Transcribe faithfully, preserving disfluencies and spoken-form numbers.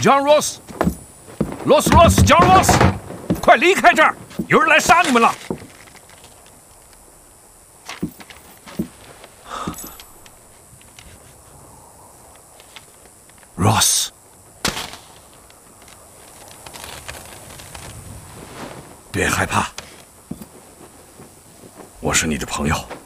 John Ross， Ross Ross，John Ross， 快离开这儿！有人来杀你们了。Ross， 别害怕，我是你的朋友。